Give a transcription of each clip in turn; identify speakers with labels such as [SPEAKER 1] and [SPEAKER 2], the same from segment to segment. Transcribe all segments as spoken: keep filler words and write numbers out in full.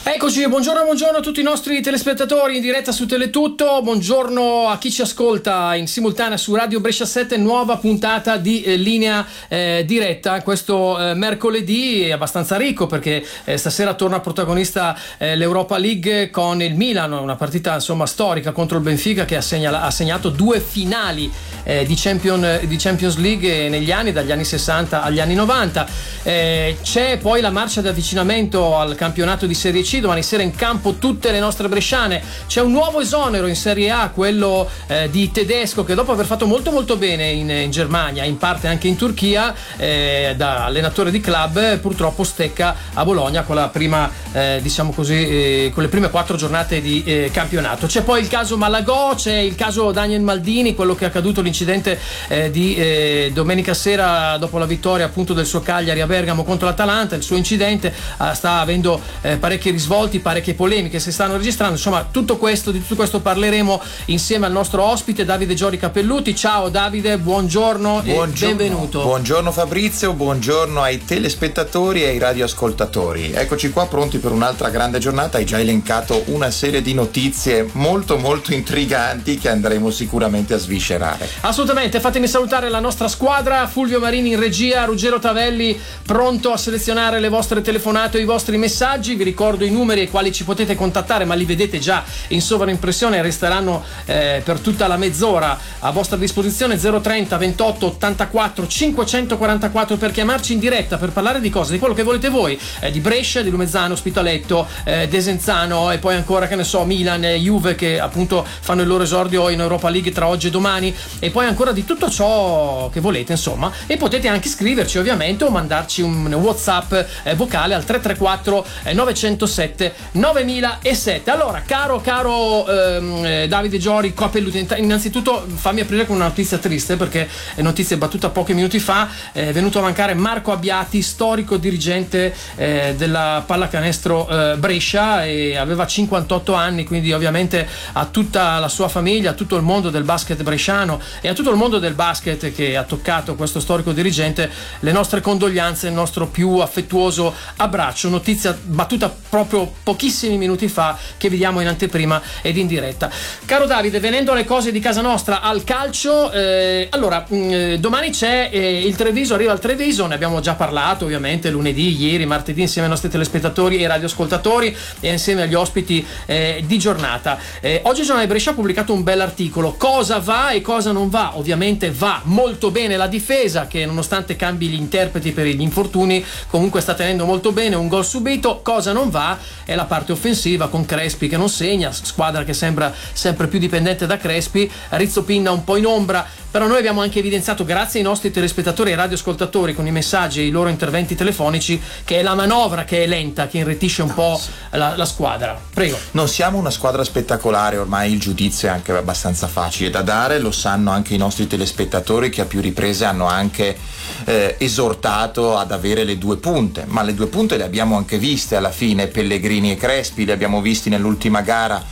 [SPEAKER 1] Eccoci, buongiorno, buongiorno a tutti i nostri telespettatori in diretta su Teletutto, buongiorno a chi ci ascolta in simultanea su Radio Brescia sette, nuova puntata di eh, linea eh, diretta. Questo eh, mercoledì è abbastanza ricco perché eh, stasera torna protagonista eh, l'Europa League con il Milan, una partita insomma storica contro il Benfica che ha, segnala, ha segnato due finali eh, di, Champion, di Champions League negli anni, dagli anni sessanta agli anni novanta. Eh, c'è poi la marcia di avvicinamento al campionato di Serie C. Domani sera in campo tutte le nostre bresciane. C'è un nuovo esonero in Serie A, quello eh, di Tedesco, che dopo aver fatto molto molto bene in, in Germania, in parte anche in Turchia, eh, da allenatore di club, purtroppo stecca a Bologna con la prima eh, diciamo così eh, con le prime quattro giornate di eh, campionato. C'è poi il caso Malagò, c'è il caso Daniel Maldini, quello che è accaduto, l'incidente eh, di eh, domenica sera dopo la vittoria appunto del suo Cagliari a Bergamo contro l'Atalanta. Il suo incidente eh, sta avendo eh, parecchi risvolti, parecchie polemiche si stanno registrando. Insomma, tutto questo, di tutto questo parleremo insieme al nostro ospite Davide Giori Capelluti. Ciao Davide, buongiorno,
[SPEAKER 2] buongiorno
[SPEAKER 1] e benvenuto.
[SPEAKER 2] Buongiorno Fabrizio, buongiorno ai telespettatori e ai radioascoltatori. Eccoci qua pronti per un'altra grande giornata. Hai già elencato una serie di notizie molto molto intriganti che andremo sicuramente a sviscerare.
[SPEAKER 1] Assolutamente, fatemi salutare la nostra squadra: Fulvio Marini in regia, Ruggero Tavelli pronto a selezionare le vostre telefonate o i vostri messaggi. Vi ricordo i numeri ai quali ci potete contattare, ma li vedete già in sovraimpressione, resteranno eh, per tutta la mezz'ora a vostra disposizione. Zero trenta ventotto ottantaquattro cinquecentoquarantaquattro per chiamarci in diretta, per parlare di cose, di quello che volete voi, eh, di Brescia, di Lumezzano, Ospitaletto, eh, Desenzano e poi ancora, che ne so, Milan e Juve, che appunto fanno il loro esordio in Europa League tra oggi e domani, e poi ancora di tutto ciò che volete, insomma. E potete anche scriverci ovviamente o mandarci un WhatsApp eh, vocale al tre tre quattro novecentosette novemilasette. Allora, caro caro ehm, Davide Giori Capelluti, innanzitutto fammi aprire con una notizia triste, perché è notizia battuta pochi minuti fa. È venuto a mancare Marco Abbiati, storico dirigente eh, della pallacanestro eh, Brescia, e aveva cinquantotto anni, quindi ovviamente a tutta la sua famiglia, a tutto il mondo del basket bresciano e a tutto il mondo del basket che ha toccato questo storico dirigente, le nostre condoglianze, il nostro più affettuoso abbraccio. Notizia battuta proprio pochissimi minuti fa, che vediamo in anteprima ed in diretta. Caro Davide, venendo alle cose di casa nostra, al calcio, eh, allora mh, domani c'è eh, il Treviso, arriva il Treviso, ne abbiamo già parlato ovviamente lunedì, ieri, martedì, insieme ai nostri telespettatori e radioascoltatori e insieme agli ospiti eh, di giornata. Eh, oggi il giornale Brescia ha pubblicato un bell'articolo: cosa va e cosa non va. Ovviamente va molto bene la difesa, che nonostante cambi gli interpreti per gli infortuni comunque sta tenendo molto bene, un gol subito. Cosa non va è la parte offensiva, con Crespi che non segna, squadra che sembra sempre più dipendente da Crespi, Rizzo Pinna un po' in ombra. Però noi abbiamo anche evidenziato, grazie ai nostri telespettatori e radioascoltatori con i messaggi e i loro interventi telefonici, che è la manovra che è lenta, che irretisce un no, po' la, la squadra. Prego.
[SPEAKER 2] Non siamo una squadra spettacolare, ormai il giudizio è anche abbastanza facile da dare, lo sanno anche i nostri telespettatori, che a più riprese hanno anche eh, esortato ad avere le due punte, ma le due punte le abbiamo anche viste alla fine. Pellegrini e Crespi li abbiamo visti nell'ultima gara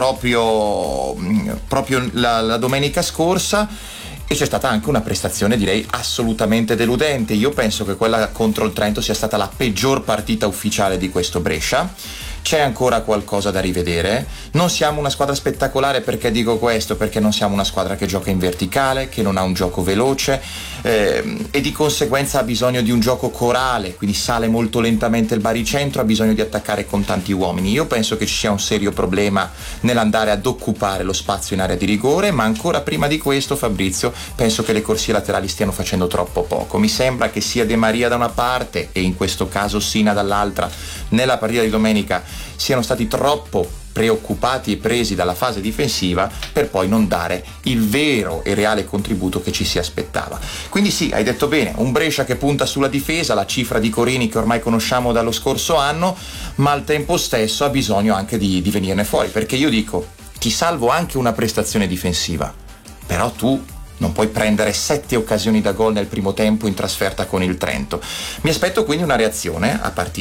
[SPEAKER 2] proprio, proprio la, la domenica scorsa. E c'è stata anche una prestazione, direi, assolutamente deludente. Io penso che quella contro il Trento sia stata la peggior partita ufficiale di questo Brescia. C'è ancora qualcosa da rivedere. Non siamo una squadra spettacolare, perché dico questo? Perché non siamo una squadra che gioca in verticale, che non ha un gioco veloce eh, e di conseguenza ha bisogno di un gioco corale, quindi sale molto lentamente il baricentro, ha bisogno di attaccare con tanti uomini. Io penso che ci sia un serio problema nell'andare ad occupare lo spazio in area di rigore, ma ancora prima di questo, Fabrizio, penso che le corsie laterali stiano facendo troppo poco. Mi sembra che sia De Maria da una parte e in questo caso Sina dall'altra, nella partita di domenica, siano stati troppo preoccupati e presi dalla fase difensiva per poi non dare il vero e reale contributo che ci si aspettava. Quindi sì, hai detto bene, un Brescia che punta sulla difesa, la cifra di Corini che ormai conosciamo dallo scorso anno, ma al tempo stesso ha bisogno anche di, di venirne fuori, perché io dico, ti salvo anche una prestazione difensiva, però tu non puoi prendere sette occasioni da gol nel primo tempo in trasferta con il Trento. Mi aspetto quindi una reazione a partire